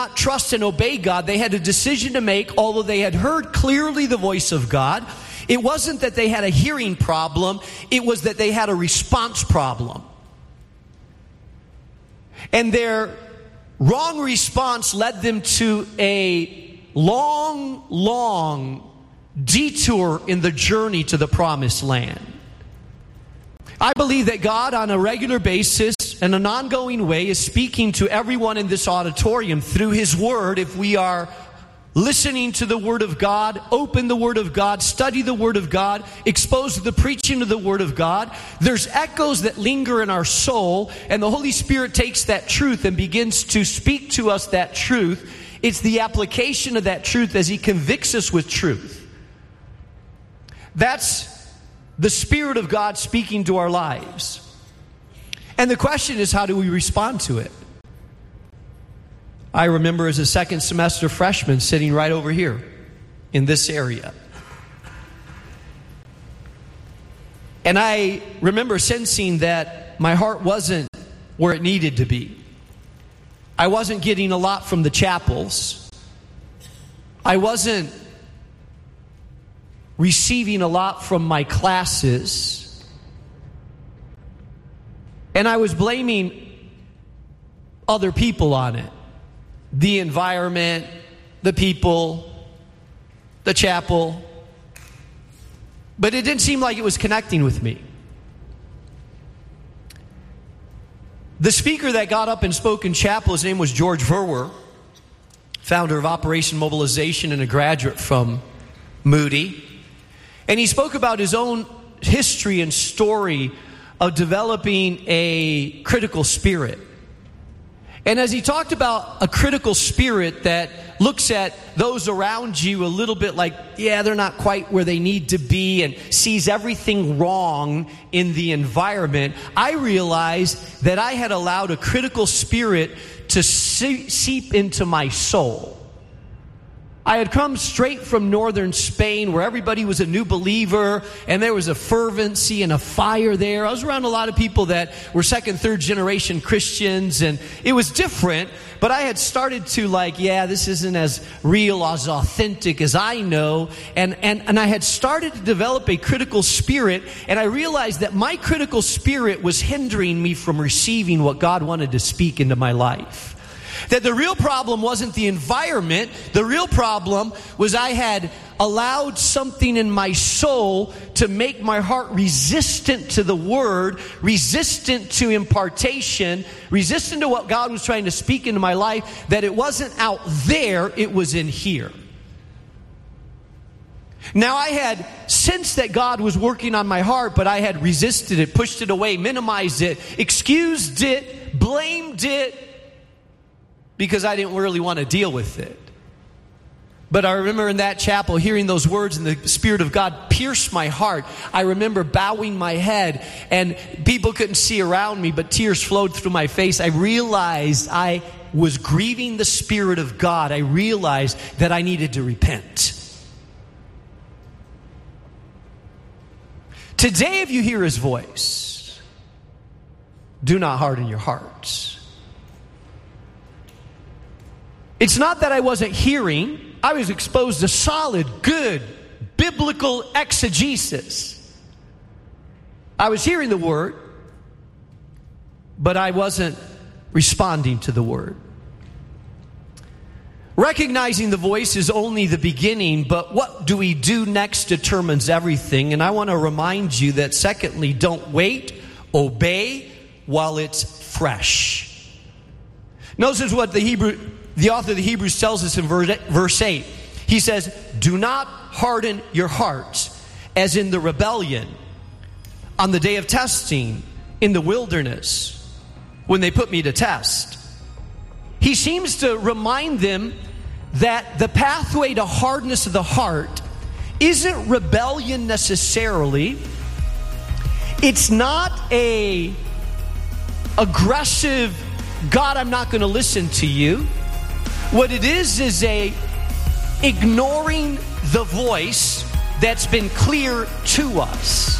not trust and obey God. They had a decision to make, although they had heard clearly the voice of God. It wasn't that they had a hearing problem. It was that they had a response problem. And their wrong response led them to a long detour in the journey to the promised land. I believe that God on a regular basis and an ongoing way is speaking to everyone in this auditorium through His Word. If we are listening to the Word of God, open the Word of God, study the Word of God, exposed to the preaching of the Word of God, there's echoes that linger in our soul, and the Holy Spirit takes that truth and begins to speak to us that truth. It's the application of that truth as He convicts us with truth. That's the Spirit of God speaking to our lives. And the question is, how do we respond to it? I remember as a second semester freshman sitting right over here in this area. And I remember sensing that my heart wasn't where it needed to be. I wasn't getting a lot from the chapels. I wasn't receiving a lot from my classes. And I was blaming other people on it. The environment, the people, the chapel. But it didn't seem like it was connecting with me. The speaker that got up and spoke in chapel, his name was George Verwer, founder of Operation Mobilization and a graduate from Moody. And he spoke about his own history and story of developing a critical spirit. And as he talked about a critical spirit that looks at those around you a little bit like, yeah, they're not quite where they need to be, and sees everything wrong in the environment, I realized that I had allowed a critical spirit to seep into my soul. I had come straight from northern Spain where everybody was a new believer and there was a fervency and a fire there. I was around a lot of people that were second, third generation Christians, and it was different, but I had started to this isn't as real, as authentic as I know, and I had started to develop a critical spirit, and I realized that my critical spirit was hindering me from receiving what God wanted to speak into my life. That the real problem wasn't the environment. The real problem was I had allowed something in my soul to make my heart resistant to the Word, resistant to impartation, resistant to what God was trying to speak into my life, that it wasn't out there, it was in here. Now, I had sensed that God was working on my heart, but I had resisted it, pushed it away, minimized it, excused it, blamed it, because I didn't really want to deal with it. But I remember in that chapel hearing those words and the Spirit of God pierced my heart. I remember bowing my head and people couldn't see around me, but tears flowed through my face. I realized I was grieving the Spirit of God. I realized that I needed to repent. Today, if you hear His voice, do not harden your hearts. It's not that I wasn't hearing. I was exposed to solid, good, biblical exegesis. I was hearing the Word, but I wasn't responding to the Word. Recognizing the voice is only the beginning, but what do we do next determines everything. And I want to remind you that secondly, don't wait, obey while it's fresh. Notice what the author of the Hebrews tells us in verse 8. He says, do not harden your hearts as in the rebellion on the day of testing in the wilderness when they put me to test. He seems to remind them that the pathway to hardness of the heart isn't rebellion necessarily. It's not a aggressive, God, I'm not going to listen to you. What it is a ignoring the voice that's been clear to us.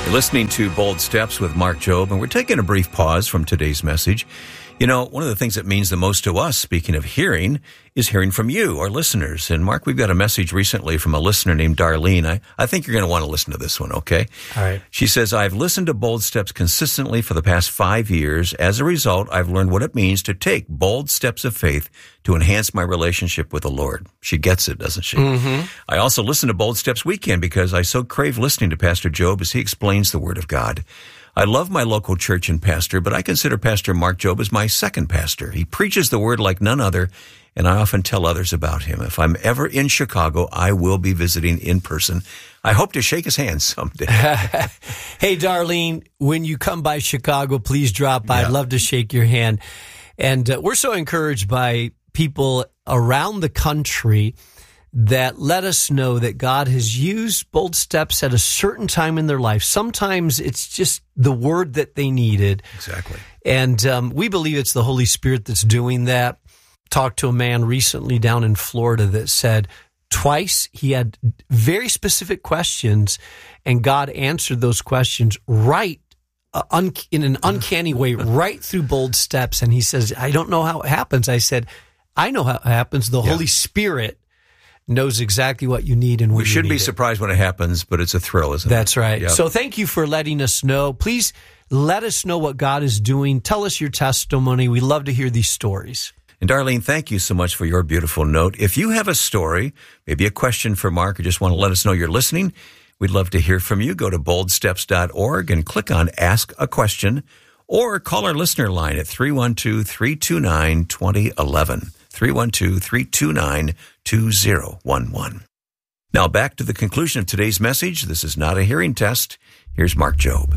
You're listening to Bold Steps with Mark Jobe, and we're taking a brief pause from today's message. You know, one of the things that means the most to us, speaking of hearing, is hearing from you, our listeners. And Mark, we've got a message recently from a listener named Darlene. I think you're going to want to listen to this one, okay? All right. She says, I've listened to Bold Steps consistently for the past 5 years. As a result, I've learned what it means to take bold steps of faith to enhance my relationship with the Lord. She gets it, doesn't she? Mm-hmm. I also listen to Bold Steps Weekend because I so crave listening to Pastor Jobe as he explains the Word of God. I love my local church and pastor, but I consider Pastor Mark Jobe as my second pastor. He preaches the Word like none other, and I often tell others about him. If I'm ever in Chicago, I will be visiting in person. I hope to shake his hand someday. Hey, Darlene, when you come by Chicago, please drop by. Yeah. I'd love to shake your hand. And we're so encouraged by people around the country that let us know that God has used Bold Steps at a certain time in their life. Sometimes it's just the word that they needed. Exactly. And we believe it's the Holy Spirit that's doing that. Talked to a man recently down in Florida that said twice he had very specific questions, and God answered those questions right in an uncanny way, right through Bold Steps. And he says, I don't know how it happens. I said, I know how it happens. The Holy Spirit knows exactly what you need and when we shouldn't be it. surprised when it happens, but it's a thrill, isn't it? That's right. Yep. So thank you for letting us know. Please let us know what God is doing. Tell us your testimony. We love to hear these stories. And Darlene, thank you so much for your beautiful note. If you have a story, maybe a question for Mark, or just want to let us know you're listening, we'd love to hear from you. Go to boldsteps.org and click on Ask a Question, or call our listener line at 312-329-2011. 312-329-2011. Now back to the conclusion of today's message. This is not a hearing test. Here's Mark Jobe.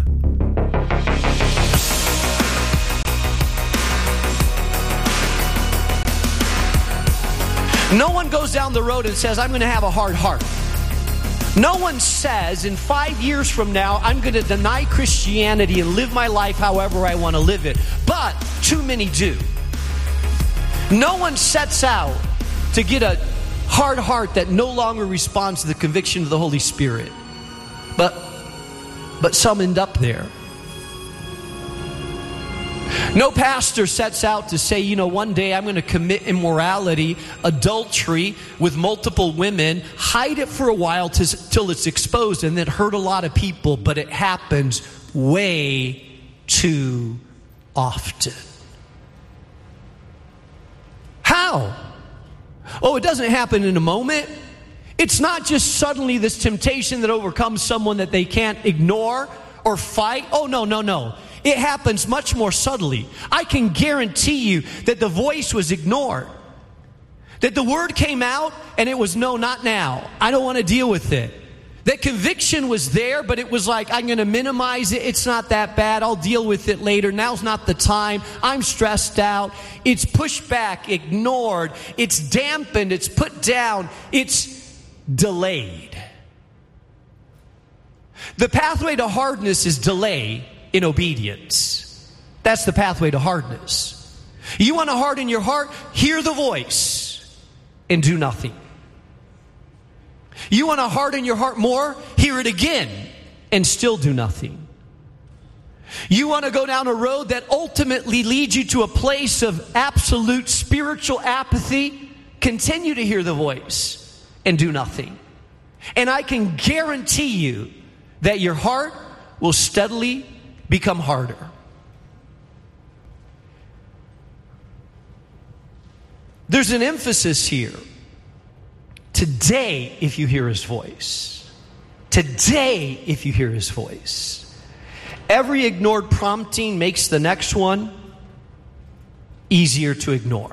No one goes down the road and says, I'm going to have a hard heart. No one says, in 5 years from now, I'm going to deny Christianity and live my life however I want to live it. But too many do. No one sets out to get a hard heart that no longer responds to the conviction of the Holy Spirit. But some end up there. No pastor sets out to say, one day I'm going to commit immorality, adultery with multiple women, hide it for a while till it's exposed, and then hurt a lot of people. But it happens way too often. How? Oh, it doesn't happen in a moment. It's not just suddenly this temptation that overcomes someone that they can't ignore or fight. Oh, no. It happens much more subtly. I can guarantee you that the voice was ignored. That the word came out and it was, no, not now. I don't want to deal with it. That conviction was there, but it was like, I'm going to minimize it. It's not that bad. I'll deal with it later. Now's not the time. I'm stressed out. It's pushed back, ignored. It's dampened. It's put down. It's delayed. The pathway to hardness is delay in obedience. That's the pathway to hardness. You want to harden your heart? Hear the voice and do nothing. You want to harden your heart more? Hear it again and still do nothing. You want to go down a road that ultimately leads you to a place of absolute spiritual apathy? Continue to hear the voice and do nothing. And I can guarantee you that your heart will steadily become harder. There's an emphasis here. Today, if you hear his voice. Today, if you hear his voice. Every ignored prompting makes the next one easier to ignore.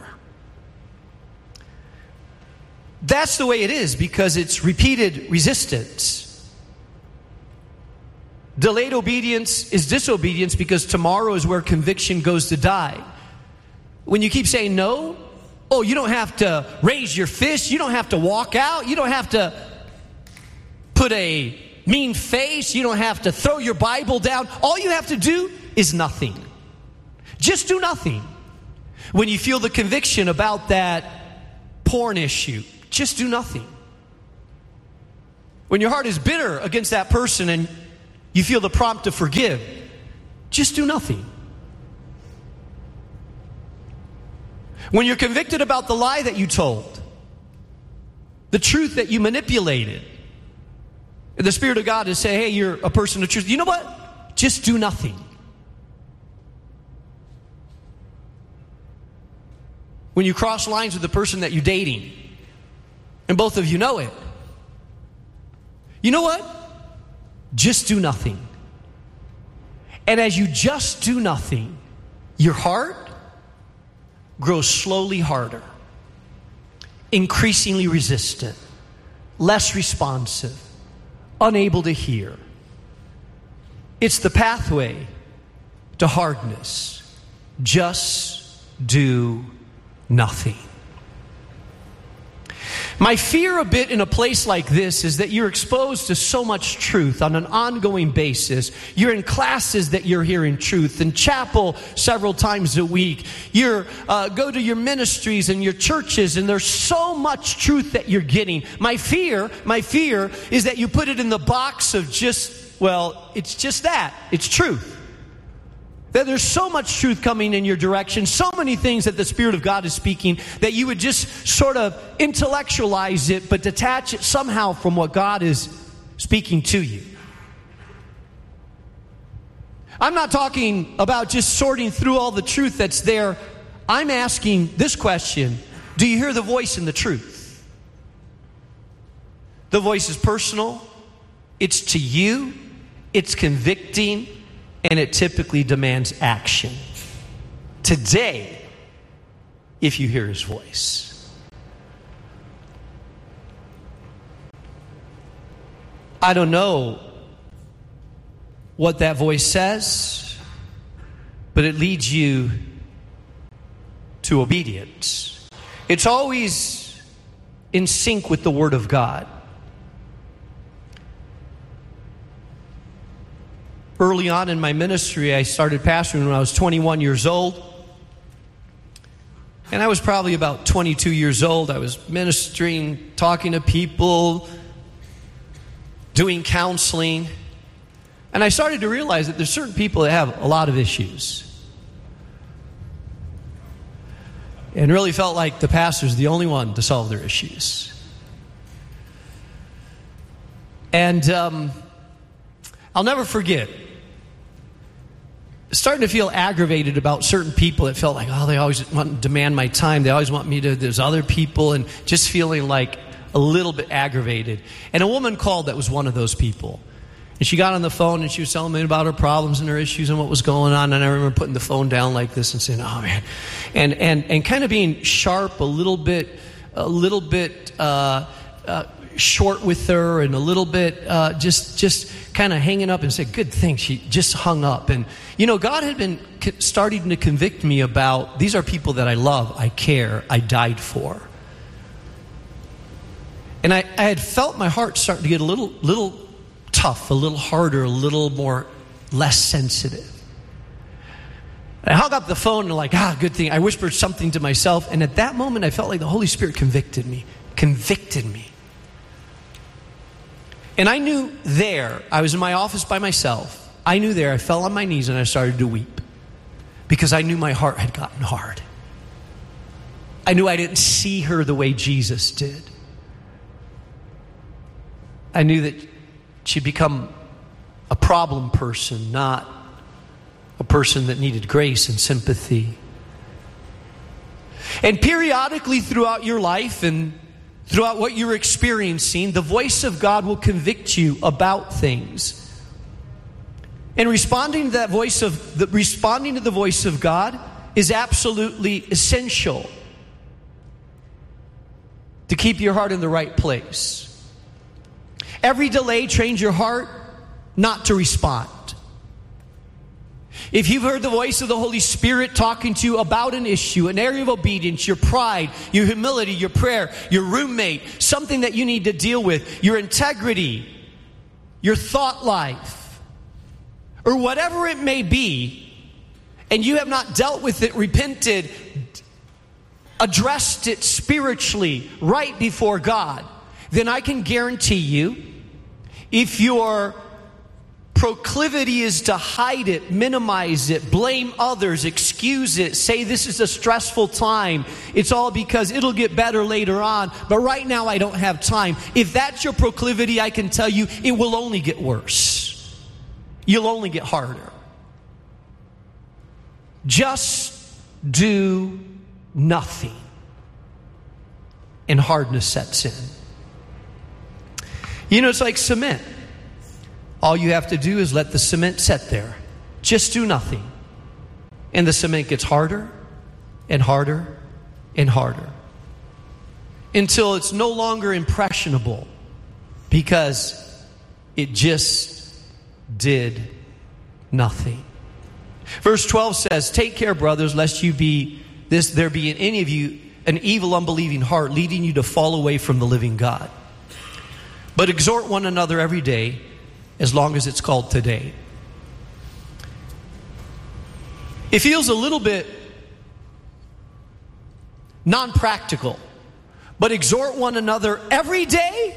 That's the way it is because it's repeated resistance. Delayed obedience is disobedience because tomorrow is where conviction goes to die. When you keep saying no, oh, you don't have to raise your fist. You don't have to walk out. You don't have to put a mean face. You don't have to throw your Bible down. All you have to do is nothing. Just do nothing. When you feel the conviction about that porn issue, just do nothing. When your heart is bitter against that person and You feel the prompt to forgive. Just do nothing. When you're convicted about the lie that you told, the truth that you manipulated, the Spirit of God is saying, hey, you're a person of truth. You know what? Just do nothing. When you cross lines with the person that you're dating, and both of you know it, you know what? Just do nothing. And as you just do nothing, your heart grows slowly harder, increasingly resistant, less responsive, unable to hear. It's the pathway to hardness. Just do nothing. My fear a bit in a place like this is that you're exposed to so much truth on an ongoing basis. You're in classes that you're hearing truth, in chapel several times a week. You go to your ministries and your churches, and there's so much truth that you're getting. My fear is that you put it in the box of just, well, it's just that. It's truth. That there's so much truth coming in your direction, so many things that the Spirit of God is speaking, that you would just sort of intellectualize it, but detach it somehow from what God is speaking to you. I'm not talking about just sorting through all the truth that's there. I'm asking this question: do you hear the voice in the truth? The voice is personal, it's to you, it's convicting, and it typically demands action. Today, if you hear His voice. I don't know what that voice says, but it leads you to obedience. It's always in sync with the Word of God. Early on in my ministry, I started pastoring when I was 21 years old. And I was probably about 22 years old. I was ministering, talking to people, doing counseling. And I started to realize that there's certain people that have a lot of issues. And really felt like the pastor's the only one to solve their issues. And I'll never forget starting to feel aggravated about certain people that felt like, oh, they always want to demand my time. They always want me to, there's other people, and just feeling like a little bit aggravated. And a woman called that was one of those people. And she got on the phone and she was telling me about her problems and her issues and what was going on. And I remember putting the phone down like this and saying, oh man. And kind of being sharp, a little bit short with her, and a little bit just kind of hanging up, and said, good thing she just hung up. And you know, God had been starting to convict me about, these are people that I love, I care, I died for. And I had felt my heart start to get a little tough, a little harder, a little more less sensitive. I hung up the phone and good thing. I whispered something to myself, and at that moment I felt like the Holy Spirit convicted me. And I knew there, I was in my office by myself, I knew there, I fell on my knees and I started to weep. Because I knew my heart had gotten hard. I knew I didn't see her the way Jesus did. I knew that she'd become a problem person, not a person that needed grace and sympathy. And periodically throughout your life and throughout what you're experiencing, the voice of God will convict you about things. And responding to the voice of God is absolutely essential to keep your heart in the right place. Every delay trains your heart not to respond. If you've heard the voice of the Holy Spirit talking to you about an issue, an area of obedience, your pride, your humility, your prayer, your roommate, something that you need to deal with, your integrity, your thought life, or whatever it may be, and you have not dealt with it, repented, addressed it spiritually right before God, then I can guarantee you, if you're proclivity is to hide it, minimize it, blame others, excuse it, say this is a stressful time. It's all because it'll get better later on, but right now I don't have time. If that's your proclivity, I can tell you it will only get worse. You'll only get harder. Just do nothing, and hardness sets in. You know, it's like cement. All you have to do is let the cement set there. Just do nothing. And the cement gets harder and harder and harder until it's no longer impressionable because it just did nothing. Verse 12 says, "Take care, brothers, lest there be in any of you an evil, unbelieving heart, leading you to fall away from the living God. But exhort one another every day, as long as it's called today." It feels a little bit non-practical, but exhort one another every day,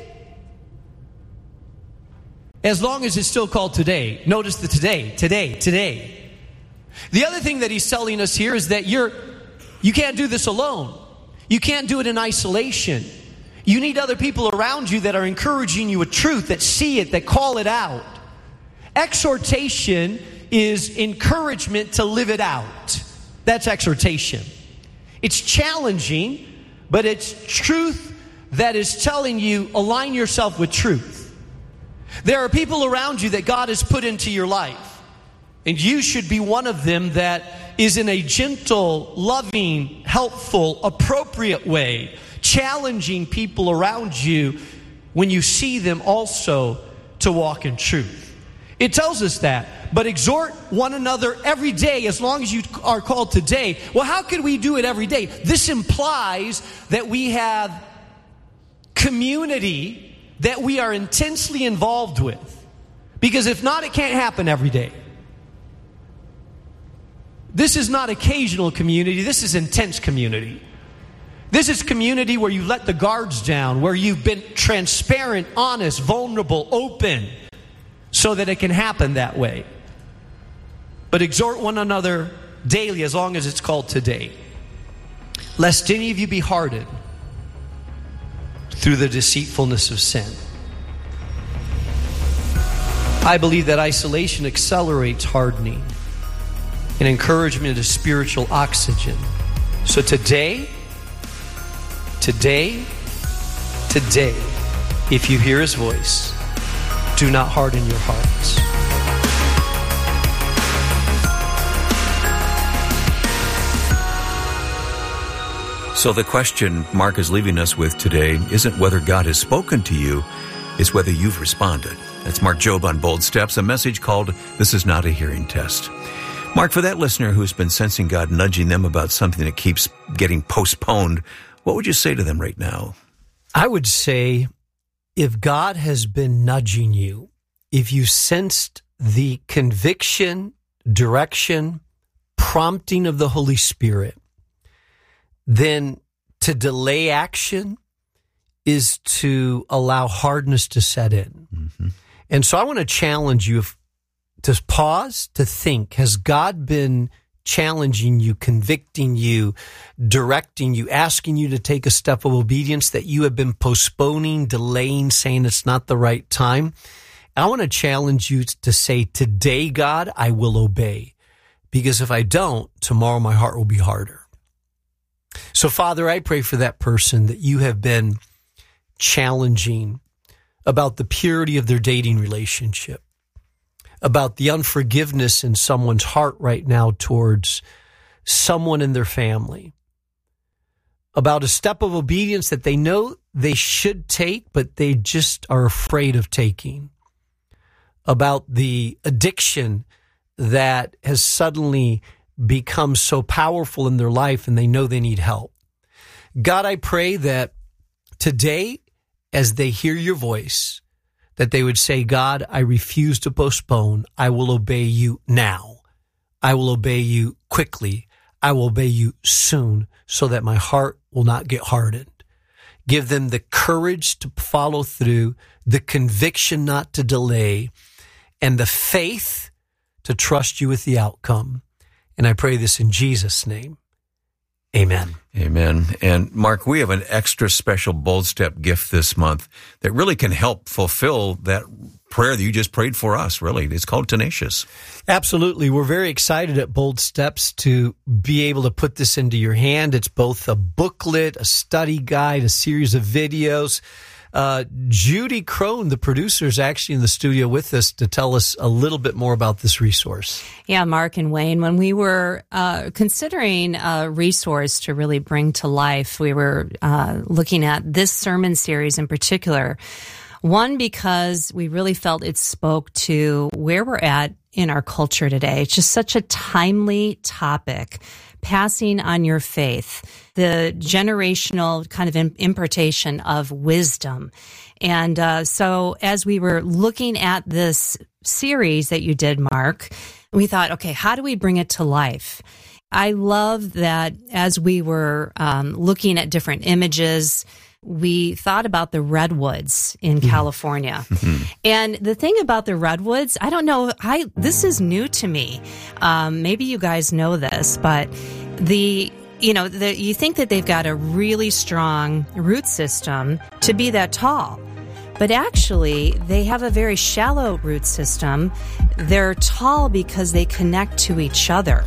as long as it's still called today. Notice the today. The other thing that he's telling us here is that you can't do this alone. You can't do it in isolation. You need other people around you that are encouraging you with truth, that see it, that call it out. Exhortation is encouragement to live it out. That's exhortation. It's challenging, but it's truth that is telling you, align yourself with truth. There are people around you that God has put into your life, and you should be one of them that is in a gentle, loving, helpful, appropriate way, challenging people around you when you see them also to walk in truth. It tells us that. But exhort one another every day, as long as you are called today. Well, how can we do it every day? This implies that we have community that we are intensely involved with. Because if not, it can't happen every day. This is not occasional community. This is intense community. This is community where you let the guards down, where you've been transparent, honest, vulnerable, open, so that it can happen that way. But exhort one another daily, as long as it's called today, lest any of you be hardened through the deceitfulness of sin. I believe that isolation accelerates hardening, and encouragement is spiritual oxygen. So today, if you hear His voice, do not harden your hearts. So the question Mark is leaving us with today isn't whether God has spoken to you, it's whether you've responded. That's Mark Jobe on Bold Steps, a message called "This is Not a Hearing Test." Mark, for that listener who's been sensing God nudging them about something that keeps getting postponed, what would you say to them right now? I would say, if God has been nudging you, if you sensed the conviction, direction, prompting of the Holy Spirit, then to delay action is to allow hardness to set in. Mm-hmm. And so I want to challenge you to pause, to think, has God been challenging you, convicting you, directing you, asking you to take a step of obedience that you have been postponing, delaying, saying it's not the right time? I want to challenge you to say, today, God, I will obey. Because if I don't, tomorrow my heart will be harder. So, Father, I pray for that person that you have been challenging about the purity of their dating relationship, about the unforgiveness in someone's heart right now towards someone in their family, about a step of obedience that they know they should take, but they just are afraid of taking, about the addiction that has suddenly become so powerful in their life and they know they need help. God, I pray that today, as they hear your voice, that they would say, God, I refuse to postpone. I will obey you now. I will obey you quickly. I will obey you soon, so that my heart will not get hardened. Give them the courage to follow through, the conviction not to delay, and the faith to trust you with the outcome. And I pray this in Jesus' name. Amen. Amen. And Mark, we have an extra special Bold Step gift this month that really can help fulfill that prayer that you just prayed for us, really. It's called Tenacious. Absolutely. We're very excited at Bold Steps to be able to put this into your hand. It's both a booklet, a study guide, a series of videos. Judy Crone, the producer, is actually in the studio with us to tell us a little bit more about this resource. Yeah, Mark and Wayne, when we were considering a resource to really bring to life, we were looking at this sermon series in particular. One, because we really felt it spoke to where we're at in our culture today. It's just such a timely topic. Passing on your faith, the generational kind of impartation of wisdom. And so as we were looking at this series that you did, Mark, we thought, okay, how do we bring it to life? I love that as we were looking at different images, we thought about the redwoods in California. And the thing about the redwoods, I don't know, this is new to me. Maybe you guys know this, but you think that they've got a really strong root system to be that tall. But actually, they have a very shallow root system. They're tall because they connect to each other.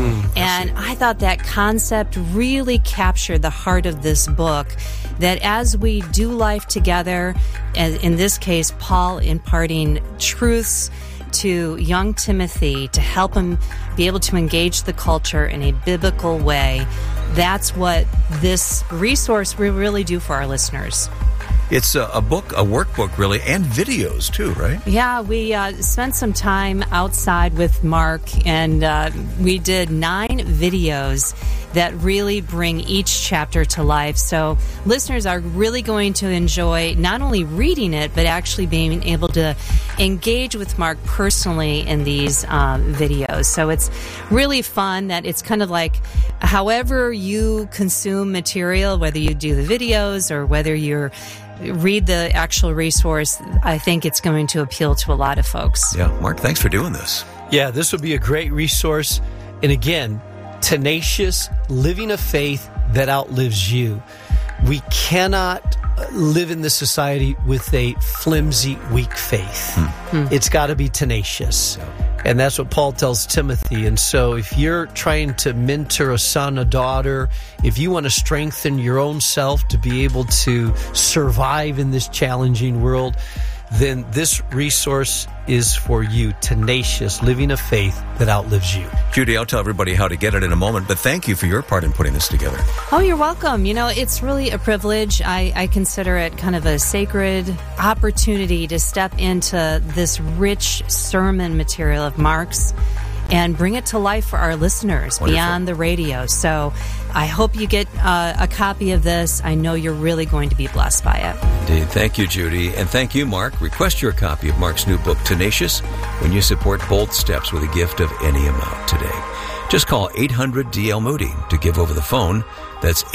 And I thought that concept really captured the heart of this book, that as we do life together, as in this case, Paul imparting truths to young Timothy to help him be able to engage the culture in a biblical way, that's what this resource will really do for our listeners. It's a book, a workbook, really, and videos, too, right? Yeah, we spent some time outside with Mark, and we did 9 videos that really bring each chapter to life. So listeners are really going to enjoy not only reading it, but actually being able to engage with Mark personally in these videos. So it's really fun that it's kind of like however you consume material, whether you do the videos or whether you're read the actual resource, I think it's going to appeal to a lot of folks. Yeah, Mark, thanks for doing this. Yeah, this would be a great resource. And again, Tenacious, living a faith that outlives you. We cannot live in this society with a flimsy, weak faith. It's got to be tenacious. And that's what Paul tells Timothy. And so if you're trying to mentor a son, a daughter, if you want to strengthen your own self to be able to survive in this challenging world, then this resource is for you. Tenacious, living a faith that outlives you. Judy, I'll tell everybody how to get it in a moment, but thank you for your part in putting this together. Oh, you're welcome. You know, it's really a privilege. I consider it kind of a sacred opportunity to step into this rich sermon material of Mark's and bring it to life for our listeners. Wonderful. Beyond the radio. So I hope you get a copy of this. I know you're really going to be blessed by it. Indeed. Thank you, Judy. And thank you, Mark. Request your copy of Mark's new book, Tenacious, when you support Bold Steps with a gift of any amount today. Just call 800-DL Moody to give over the phone. That's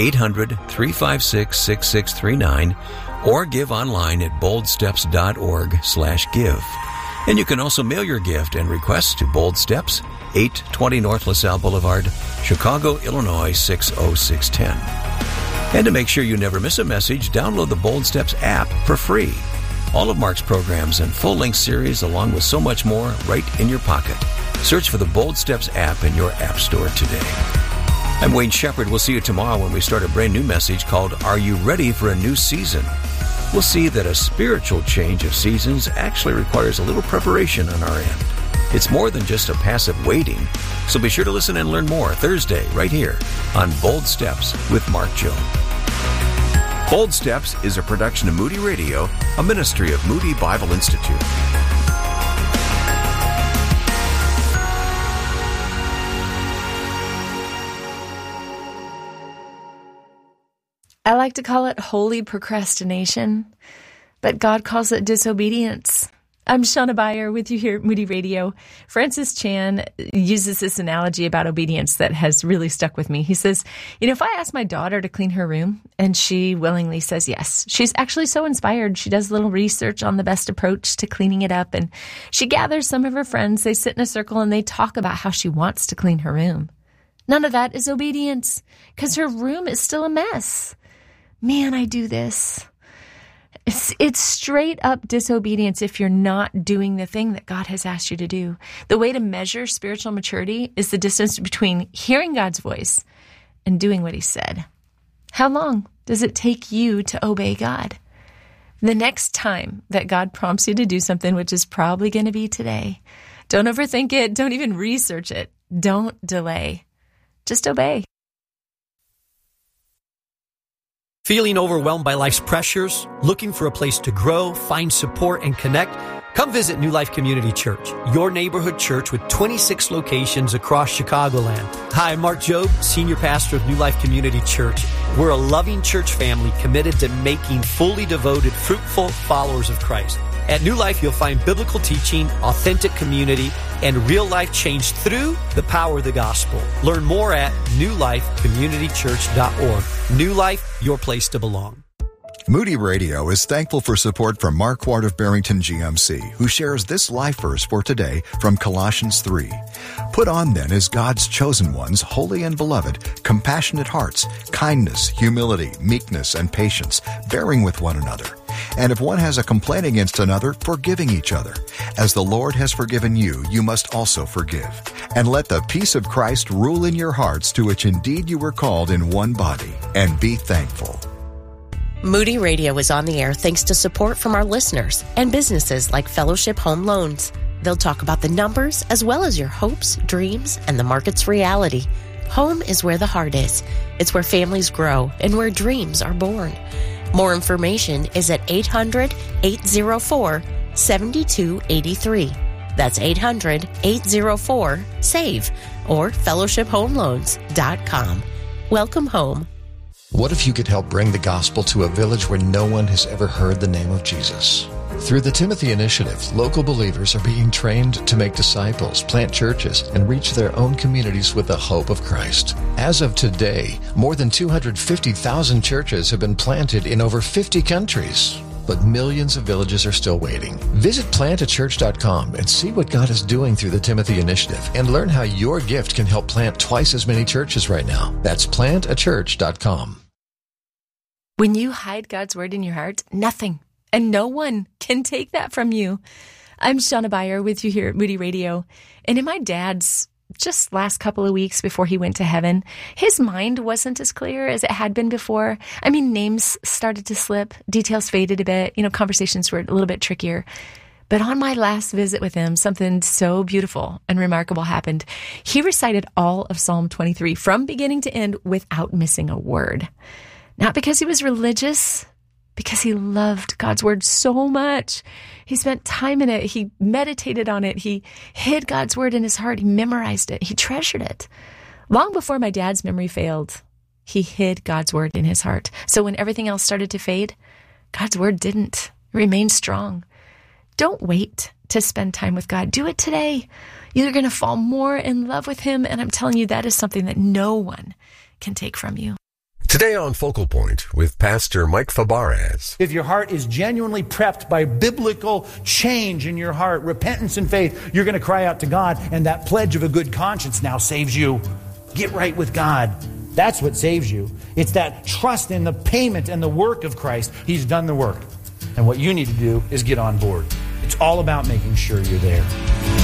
800-356-6639, or give online at boldsteps.org/give. And you can also mail your gift and request to Bold Steps, 820 North LaSalle Boulevard, Chicago, Illinois, 60610. And to make sure you never miss a message, download the Bold Steps app for free. All of Mark's programs and full-length series, along with so much more, right in your pocket. Search for the Bold Steps app in your app store today. I'm Wayne Shepherd. We'll see you tomorrow when we start a brand new message called Are You Ready for a New Season? We'll see that a spiritual change of seasons actually requires a little preparation on our end. It's more than just a passive waiting. So be sure to listen and learn more Thursday right here on Bold Steps with Mark Jobe. Bold Steps is a production of Moody Radio, a ministry of Moody Bible Institute. I like to call it holy procrastination, but God calls it disobedience. I'm Shauna Beyer with you here at Moody Radio. Francis Chan uses this analogy about obedience that has really stuck with me. He says, if I ask my daughter to clean her room and she willingly says yes, she's actually so inspired. She does a little research on the best approach to cleaning it up, and she gathers some of her friends. They sit in a circle and they talk about how she wants to clean her room. None of that is obedience because her room is still a mess. Man, I do this. It's straight up disobedience if you're not doing the thing that God has asked you to do. The way to measure spiritual maturity is the distance between hearing God's voice and doing what he said. How long does it take you to obey God? The next time that God prompts you to do something, which is probably going to be today, don't overthink it. Don't even research it. Don't delay. Just obey. Feeling overwhelmed by life's pressures? Looking for a place to grow, find support, and connect? Come visit New Life Community Church, your neighborhood church with 26 locations across Chicagoland. Hi, I'm Mark Jobe, Senior Pastor of New Life Community Church. We're a loving church family committed to making fully devoted, fruitful followers of Christ. At New Life, you'll find biblical teaching, authentic community, and real life change through the power of the gospel. Learn more at newlifecommunitychurch.org. New Life, your place to belong. Moody Radio is thankful for support from Mark Ward of Barrington GMC, who shares this life verse for today from Colossians 3. Put on then as God's chosen ones, holy and beloved, compassionate hearts, kindness, humility, meekness, and patience, bearing with one another. And if one has a complaint against another, forgiving each other. As the Lord has forgiven you, you must also forgive. And let the peace of Christ rule in your hearts, to which indeed you were called in one body, and be thankful. Moody Radio is on the air thanks to support from our listeners and businesses like Fellowship Home Loans. They'll talk about the numbers as well as your hopes, dreams, and the market's reality. Home is where the heart is. It's where families grow and where dreams are born. More information is at 800-804-7283. That's 800-804-SAVE or fellowshiphomeloans.com. Welcome home. What if you could help bring the gospel to a village where no one has ever heard the name of Jesus? Through the Timothy Initiative, local believers are being trained to make disciples, plant churches, and reach their own communities with the hope of Christ. As of today, more than 250,000 churches have been planted in over 50 countries. But millions of villages are still waiting. Visit plantachurch.com and see what God is doing through the Timothy Initiative and learn how your gift can help plant twice as many churches right now. That's plantachurch.com. When you hide God's word in your heart, nothing and no one can take that from you. I'm Shauna Beyer with you here at Moody Radio. And in my dad's just last couple of weeks before he went to heaven, his mind wasn't as clear as it had been before. I mean, names started to slip, details faded a bit, conversations were a little bit trickier. But on my last visit with him, something so beautiful and remarkable happened. He recited all of Psalm 23 from beginning to end without missing a word. Not because he was religious, because he loved God's word so much. He spent time in it. He meditated on it. He hid God's word in his heart. He memorized it. He treasured it. Long before my dad's memory failed, he hid God's word in his heart. So when everything else started to fade, God's word didn't. It remained strong. Don't wait to spend time with God. Do it today. You're going to fall more in love with him. And I'm telling you, that is something that no one can take from you. Today on Focal Point with Pastor Mike Fabarez. If your heart is genuinely prepped by biblical change in your heart, repentance and faith, you're going to cry out to God, and that pledge of a good conscience now saves you. Get right with God. That's what saves you. It's that trust in the payment and the work of Christ. He's done the work. And what you need to do is get on board. It's all about making sure you're there.